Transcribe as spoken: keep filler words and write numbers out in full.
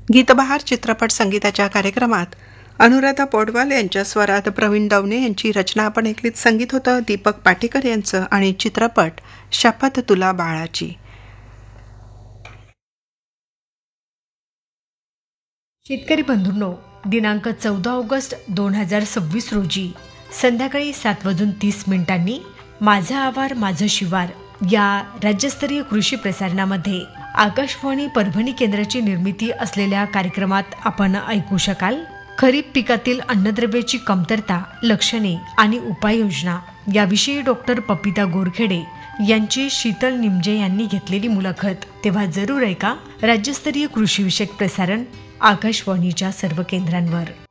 गीतबहार चित्रपट संगीताच्या कार्यक्रमात अनुराधा पौडवाल यांच्या स्वरात प्रवीण दवणे यांची रचना आपण ऐकलीत. संगीत होतं दीपक पाटेकर यांचं आणि चित्रपट शपथ तुला बाळाची. शेतकरी बंधूंनो, दिनांक चौदा ऑगस्ट दोन हजार सव्वीस रोजी संध्याकाळी सात वाजून तीस मिनिटांनी माझा आवार माझं शिवार या राज्यस्तरीय कृषी प्रसारणामध्ये आकाशवाणी परभणी केंद्राची निर्मिती असलेल्या कार्यक्रमात आपण ऐकू शकाल खरीप पिकातील अन्नद्रव्याची कमतरता, लक्षणे आणि उपाययोजना याविषयी डॉक्टर पपिता गोरखेडे यांची शीतल निमजे यांनी घेतलेली मुलाखत. तेव्हा जरूर ऐका राज्यस्तरीय कृषी विषयक प्रसारण आकाशवाणीच्या सर्व केंद्रांवर.